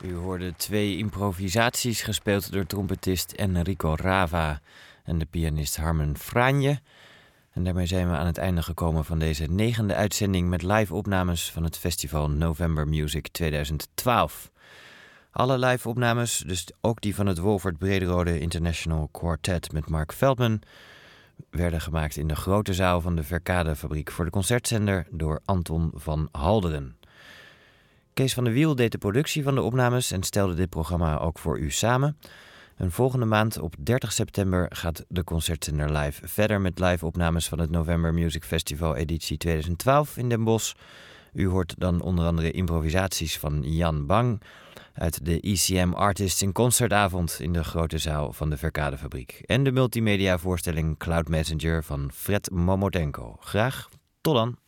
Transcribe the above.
U hoorde 2 improvisaties gespeeld door trompetist Enrico Rava en de pianist Harmen Franje. En daarmee zijn we aan het einde gekomen van deze 9e uitzending met live opnames van het festival November Music 2012. Alle live opnames, dus ook die van het Wolfert Brederode International Quartet met Mark Veldman, werden gemaakt in de grote zaal van de Verkadefabriek voor de Concertzender door Anton van Halderen. Kees van der Wiel deed de productie van de opnames en stelde dit programma ook voor u samen. En volgende maand op 30 september gaat de Concertzender Live verder met live opnames van het November Music Festival editie 2012 in Den Bosch. U hoort dan onder andere improvisaties van Jan Bang uit de ECM Artists in Concertavond in de grote zaal van de Verkadefabriek. En de multimedia voorstelling Cloud Messenger van Fred Momotenko. Graag tot dan!